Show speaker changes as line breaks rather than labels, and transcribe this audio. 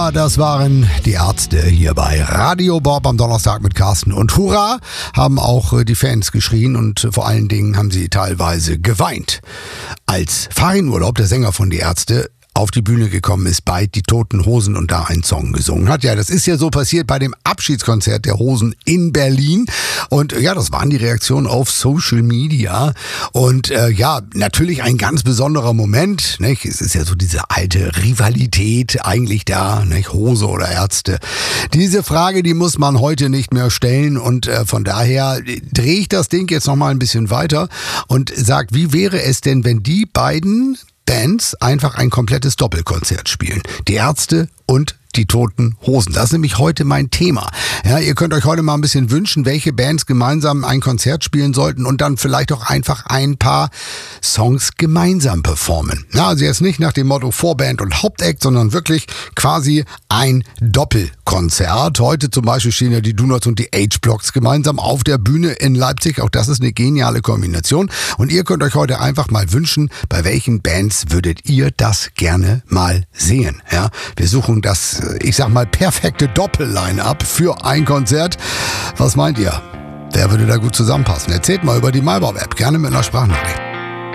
Ja, das waren die Ärzte hier bei Radio Bob am Donnerstag mit Carsten. Und hurra, haben auch die Fans geschrien und vor allen Dingen haben sie teilweise geweint. Als Farin Urlaub, der Sänger von Die Ärzte, auf die Bühne gekommen ist bei Die Toten Hosen und da einen Song gesungen hat. Ja, das ist ja so passiert bei dem Abschiedskonzert der Hosen in Berlin. Und ja, das waren die Reaktionen auf Social Media. Und ja, natürlich ein ganz besonderer Moment. Nicht? Es ist ja so diese alte Rivalität eigentlich da, nicht? Hose oder Ärzte. Diese Frage, die muss man heute nicht mehr stellen. Und von daher drehe ich das Ding jetzt nochmal ein bisschen weiter und sage, wie wäre es denn, wenn die beiden Bands einfach ein komplettes Doppelkonzert spielen? Die Ärzte und die Toten Hosen. Das ist nämlich heute mein Thema. Ja, ihr könnt euch heute mal ein bisschen wünschen, welche Bands gemeinsam ein Konzert spielen sollten und dann vielleicht auch einfach ein paar Songs gemeinsam performen. Ja, also jetzt nicht nach dem Motto Vorband und Hauptact, sondern wirklich quasi ein Doppelkonzert. Heute zum Beispiel stehen ja die Donuts und die H-Blocks gemeinsam auf der Bühne in Leipzig. Auch das ist eine geniale Kombination. Und ihr könnt euch heute einfach mal wünschen, bei welchen Bands würdet ihr das gerne mal sehen. Ja, wir suchen das, ich sag mal, perfekte Doppel-Line-Up für ein Konzert. Was meint ihr? Wer würde da gut zusammenpassen? Erzählt mal über die MyBob-App, gerne mit einer Sprachnachricht.